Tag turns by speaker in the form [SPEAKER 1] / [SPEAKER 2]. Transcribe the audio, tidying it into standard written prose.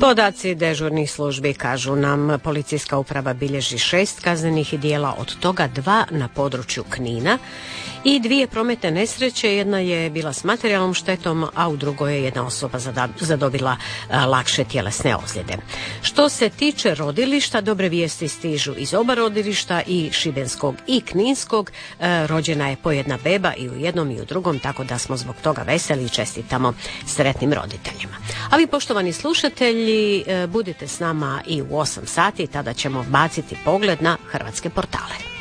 [SPEAKER 1] Podaci dežurnih službi kažu nam policijska uprava bilježi 6 kaznenih djela, od toga 2 na području Knina i 2 prometne nesreće. Jedna je bila s materijalnom štetom, a u drugoj je jedna osoba zadobila lakše tjelesne ozljede. Što se tiče rodilišta, dobre vijesti stižu iz oba rodilišta, i šibenskog i kninskog. Rođena je po jedna beba i u jednom i u drugom, tako da smo zbog toga veseli i čestitamo sretnim roditeljima. A vi, poštovani slušatelji, budite s nama i u 8 sati, tada ćemo baciti pogled na hrvatske portale.